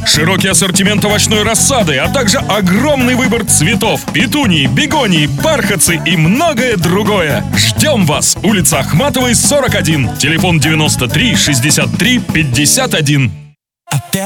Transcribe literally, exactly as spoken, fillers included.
Широкий ассортимент овощной рассады, а также огромный выбор цветов: петуний, бегоний, бархатцы и многое другое. Ждем вас! Улица Ахматовой, сорок один. Телефон девяносто три шестьдесят три пятьдесят один.